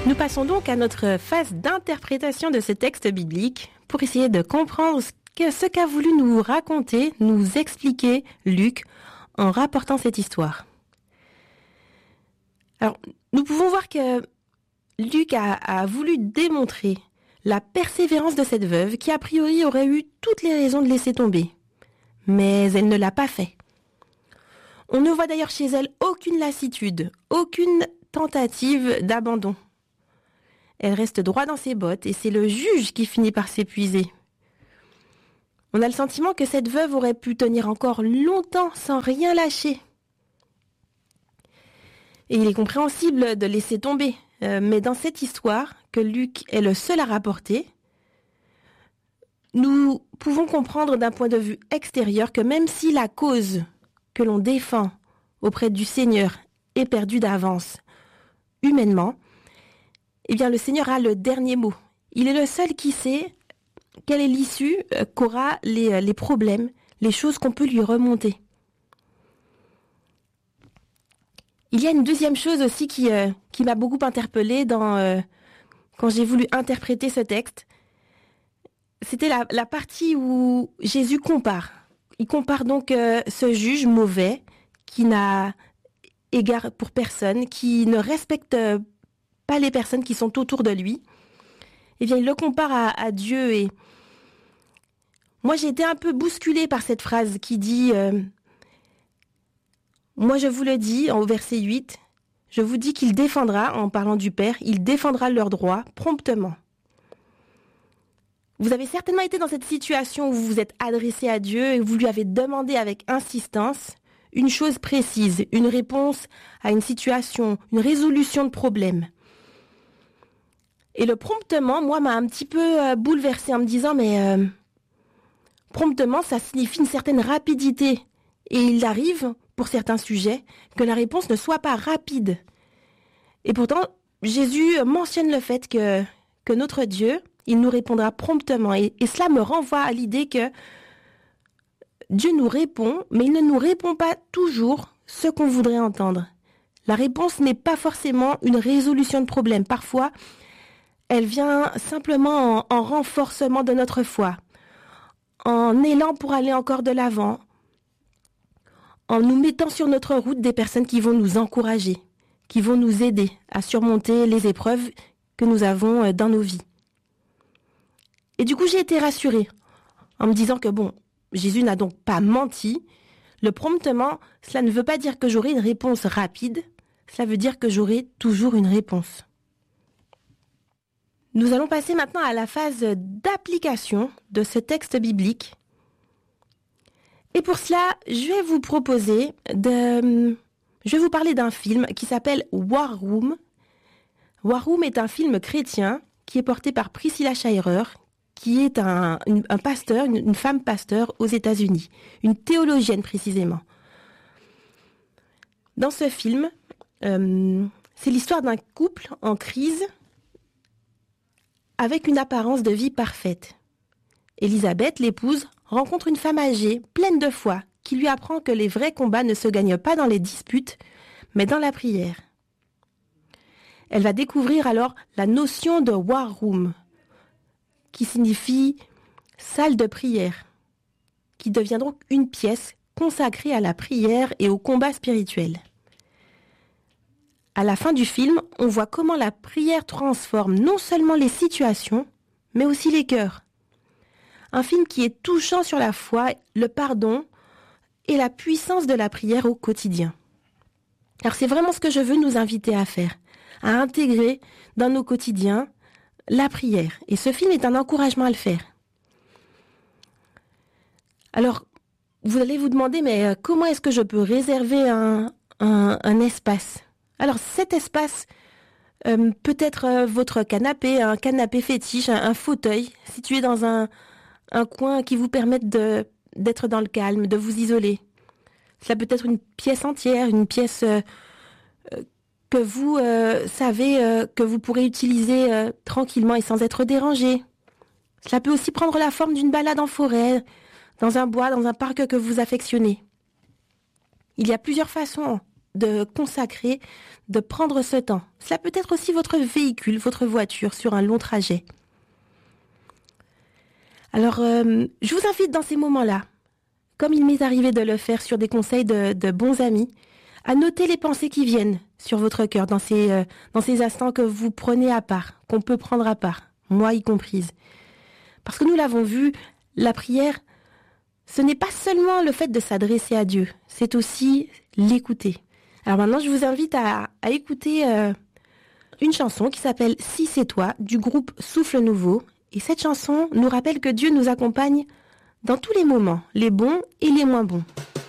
Nous passons donc à notre phase d'interprétation de ce texte biblique pour essayer de comprendre ce qu'a voulu nous raconter, nous expliquer Luc en rapportant cette histoire. Alors, nous pouvons voir que Luc a voulu démontrer la persévérance de cette veuve qui a priori aurait eu toutes les raisons de laisser tomber. Mais elle ne l'a pas fait. On ne voit d'ailleurs chez elle aucune lassitude, aucune tentative d'abandon. Elle reste droit dans ses bottes et c'est le juge qui finit par s'épuiser. On a le sentiment que cette veuve aurait pu tenir encore longtemps sans rien lâcher. Et il est compréhensible de laisser tomber. Mais dans cette histoire, que Luc est le seul à rapporter, nous pouvons comprendre d'un point de vue extérieur que même si la cause que l'on défend auprès du Seigneur est perdue d'avance, humainement, eh bien le Seigneur a le dernier mot. Il est le seul qui sait quelle est l'issue qu'aura les problèmes, les choses qu'on peut lui remonter. Il y a une deuxième chose aussi qui m'a beaucoup interpellée quand j'ai voulu interpréter ce texte. C'était la partie où Jésus compare. Il compare donc ce juge mauvais qui n'a égard pour personne, qui ne respecte pas les personnes qui sont autour de lui. Eh bien, il le compare à Dieu. Et moi, j'ai été un peu bousculée par cette phrase qui dit moi, je vous le dis, au verset 8, je vous dis qu'il défendra, en parlant du Père, il défendra leurs droits promptement. Vous avez certainement été dans cette situation où vous vous êtes adressé à Dieu et vous lui avez demandé avec insistance une chose précise, une réponse à une situation, une résolution de problème. Et le promptement, moi, m'a un petit peu bouleversée en me disant, mais promptement, ça signifie une certaine rapidité. Et il arrive, pour certains sujets, que la réponse ne soit pas rapide. Et pourtant, Jésus mentionne le fait que notre Dieu, il nous répondra promptement. Et cela me renvoie à l'idée que Dieu nous répond, mais il ne nous répond pas toujours ce qu'on voudrait entendre. La réponse n'est pas forcément une résolution de problème. Parfois, elle vient simplement en renforcement de notre foi, en élan pour aller encore de l'avant, en nous mettant sur notre route des personnes qui vont nous encourager, qui vont nous aider à surmonter les épreuves que nous avons dans nos vies. Et du coup, j'ai été rassurée en me disant que Jésus n'a donc pas menti. Le promptement, cela ne veut pas dire que j'aurai une réponse rapide, cela veut dire que j'aurai toujours une réponse. Nous allons passer maintenant à la phase d'application de ce texte biblique. Et pour cela, je vais vous parler d'un film qui s'appelle War Room. War Room est un film chrétien qui est porté par Priscilla Shirer, qui est un pasteur, une femme pasteur aux États-Unis, une théologienne précisément. Dans ce film, c'est l'histoire d'un couple en crise avec une apparence de vie parfaite. Élisabeth, l'épouse, rencontre une femme âgée, pleine de foi, qui lui apprend que les vrais combats ne se gagnent pas dans les disputes, mais dans la prière. Elle va découvrir alors la notion de War Room, qui signifie salle de prière, qui devient donc une pièce consacrée à la prière et au combat spirituel. À la fin du film, on voit comment la prière transforme non seulement les situations, mais aussi les cœurs. Un film qui est touchant sur la foi, le pardon et la puissance de la prière au quotidien. Alors c'est vraiment ce que je veux nous inviter à faire, à intégrer dans nos quotidiens la prière. Et ce film est un encouragement à le faire. Alors, vous allez vous demander, mais comment est-ce que je peux réserver un espace ? Alors cet espace peut être votre canapé, un canapé fétiche, un fauteuil situé dans un coin qui vous permette d'être dans le calme, de vous isoler. Cela peut être une pièce entière, une pièce que vous savez que vous pourrez utiliser tranquillement et sans être dérangé. Cela peut aussi prendre la forme d'une balade en forêt, dans un bois, dans un parc que vous affectionnez. Il y a plusieurs façons de consacrer, de prendre ce temps. Cela peut être aussi votre véhicule, votre voiture sur un long trajet. Alors, je vous invite dans ces moments-là, comme il m'est arrivé de le faire sur des conseils de bons amis, à noter les pensées qui viennent sur votre cœur dans ces instants que vous prenez à part, qu'on peut prendre à part, moi y comprise. Parce que nous l'avons vu, la prière, ce n'est pas seulement le fait de s'adresser à Dieu, c'est aussi l'écouter. Alors maintenant, je vous invite à écouter une chanson qui s'appelle « Si c'est toi » du groupe Souffle Nouveau. Et cette chanson nous rappelle que Dieu nous accompagne dans tous les moments, les bons et les moins bons.